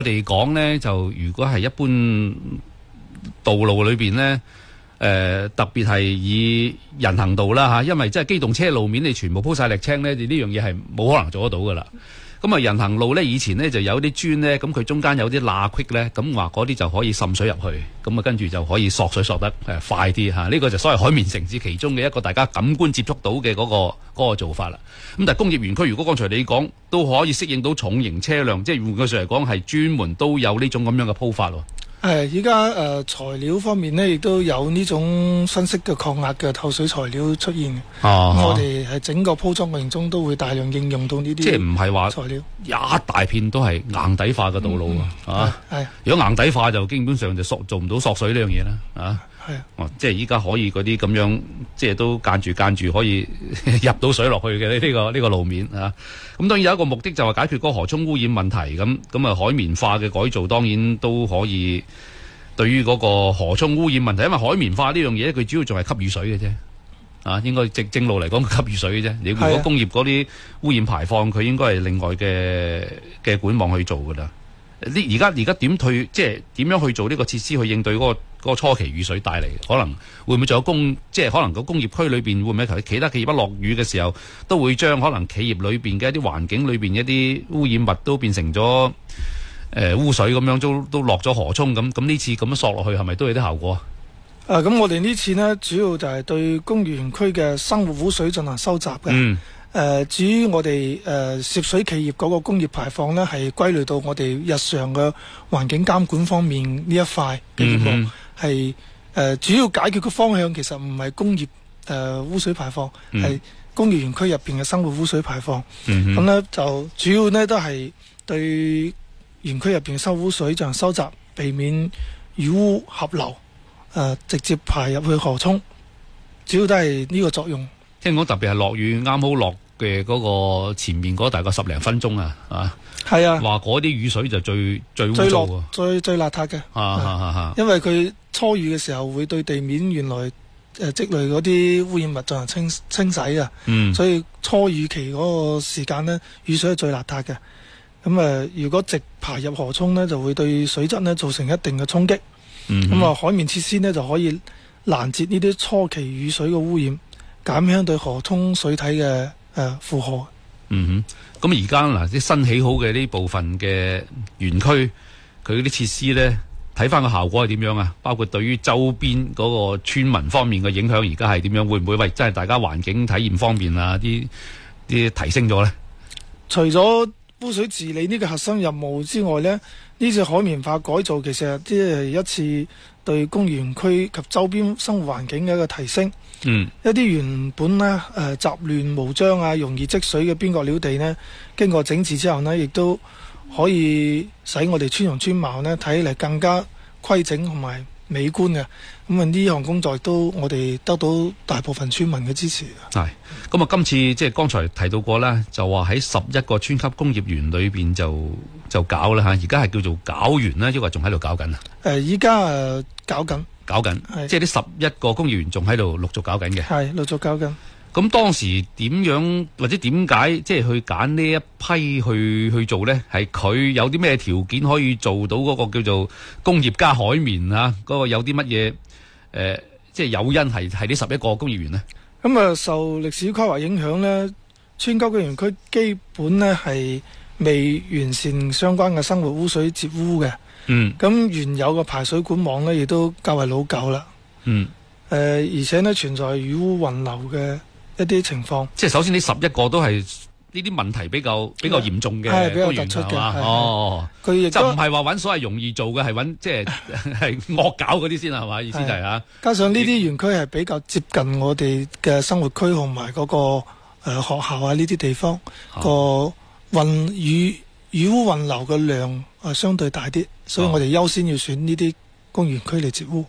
我哋講咧，就如果係一般道路裏邊咧，特別係以人行道啦嚇，因為即係機動車路面你全部鋪晒瀝青咧，你呢樣嘢係冇可能做得到噶啦。咁啊，人行路咧，以前咧就有啲磚咧，咁佢中間有啲罅隙咧，咁話嗰啲就可以滲水入去，咁啊跟住就可以索水索得快啲嚇。呢個就所謂海綿城市其中嘅一個大家感官接觸到嘅嗰個做法啦。咁但係工業園區，如果剛才你講都可以適應到重型車輛，即係換句說嚟講係專門都有呢種咁樣嘅鋪法喎。 而家材料方面呢，亦都有呢種新式嘅抗壓嘅透水材料出現嘅。我哋係整個鋪裝過程中都會大量應用到呢啲。即係唔係話材料一大片都係硬底化嘅道路如果硬底化就基本上就做唔到索水呢樣嘢啦。即係依家可以嗰啲咁樣，即係都間住可以入到水落去嘅呢個路面啊。咁當然有一個目的就係解決嗰個河涌污染問題。咁啊海綿化嘅改造當然都可以對於嗰個河涌污染問題，因為海綿化呢樣嘢佢主要仲係吸雨水嘅啫。應該正路嚟講吸雨水嘅啫。你如果工業嗰啲污染排放，佢應該係另外嘅管網去做㗎啦。而家點樣去做呢個設施去應對嗰個初期雨水帶嚟？可能會唔會仲有即係可能個工業區裏邊會唔會其他企業一落雨嘅時候，都會將可能企業裏邊嘅一啲環境裏邊一啲污染物都變成咗污水咁樣，都落咗河涌咁呢次咁樣索落去係咪都有啲效果啊？ 咁我哋呢次呢，主要就係對工業園區嘅生活污水進行收集嘅。至於我哋涉水企業嗰個工業排放呢，係歸類到我哋日常嘅環境監管方面呢一塊嘅業務，係主要解決嘅方向其實唔係工業污水排放，係工業園區入邊嘅生活污水排放。咁呢就主要呢都係對園區入邊嘅生活污水進行收集，避免與污合流，直接排入去河涌，主要都係呢個作用。 聽講特別係落雨啱好落嘅嗰個前面嗰大概10零分鐘係啊， 話嗰啲雨水就最污糟喎， 最邋遢嘅。因為佢初雨嘅時候會對地面原來積累嗰啲污染物進行清洗啊。所以初雨期嗰個時間呢，雨水係最邋遢嘅。咁如果直排入河涌呢，就會對水質呢造成一定嘅衝擊。海綿設施呢，就可以攔截呢啲初期雨水嘅污染，減輕對河涌水體嘅負荷。 咁而家嗱啲新起好嘅呢部分嘅園區，佢嗰啲設施咧，睇翻個效果係點樣啊？包括對於周邊嗰個村民方面嘅影響，而家係點樣？會唔會真係大家環境體驗方面啊啲提升咗咧？ 除咗污水治理呢個核心任務之外呢，呢次海綿化改造其實即係一次對工業園區及周邊生活環境嘅一個提升。一啲原本呢雜亂無章容易積水嘅邊角料地呢，經過整治之後呢，亦都可以使我哋村容村貌呢睇嚟更加規整同埋美觀嘅。呢項工作都我哋得到大部分村民嘅支持。 係咁今次即係剛才提到過啦，就話喺11個村級工業園裏邊就搞啦嚇，而家係叫做搞完啦，抑或仲喺度搞緊啊？依家搞緊， 即係啲11個工業園仲喺度陸續搞緊嘅。 係陸續搞緊。咁當時點樣或者點解即係去揀呢一批去做呢？係佢有啲咩條件可以做到嗰個叫做工業加海綿啊？嗰個有啲乜嘢即係誘因係呢11個工業園呢？ 受歷史規劃影響呢，村級嘅園區基本呢係未完善相關嘅生活污水截污嘅。咁原有嘅排水管網呢，亦都較為老舊啦。而且呢，存在雨污混流嘅一啲情況。即係首先呢11個都係呢啲問題比較嚴重嘅，比較突出嘅。 佢亦就唔係話揾所謂容易做嘅，係揾即係惡搞嗰啲先係嘛？意思就係嚇。加上呢啲園區係比較接近我哋嘅生活區同埋嗰個學校呢啲地方，個雨污混流嘅量相對大啲，所以我哋優先要選呢啲公園區嚟截污。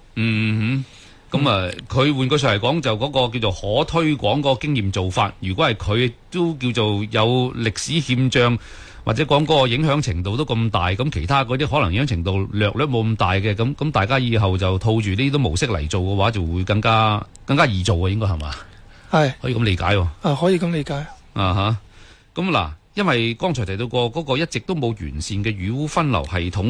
佢換句上嚟講，就嗰個叫做可推廣嗰個經驗做法，如果係佢都叫做有歷史欠賬，或者講嗰個影響程度都咁大，咁其他嗰啲可能影響程度略冇咁大嘅，咁大家以後就套住呢啲模式嚟做嘅話，就會更加易做啊，應該係嘛？係可以咁理解喎。可以咁理解。咁嗱。 因為剛才提到過嗰個一直都冇完善嘅雨污分流系統。